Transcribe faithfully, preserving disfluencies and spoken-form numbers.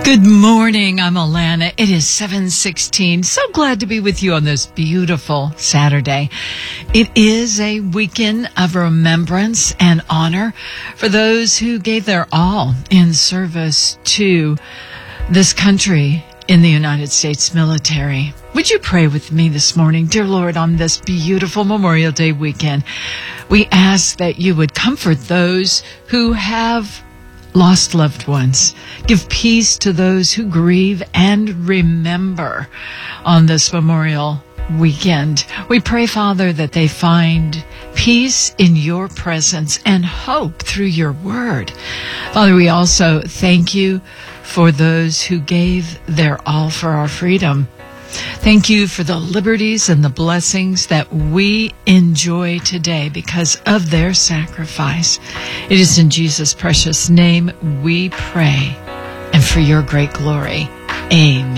Good morning. I'm Alana. It is seven sixteen. So glad to be with you on this beautiful Saturday. It is a weekend of remembrance and honor for those who gave their all in service to this country in the United States military. Would you pray with me this morning? Dear Lord, on this beautiful Memorial Day weekend, we ask that you would comfort those who have lost loved ones. Give peace to those who grieve and remember on this Memorial weekend. We pray, Father, that they find peace in your presence and hope through your word. Father, we also thank you for those who gave their all for our freedom. Thank you for the liberties and the blessings that we enjoy today because of their sacrifice. It is in Jesus' precious name we pray, and for your great glory. Amen.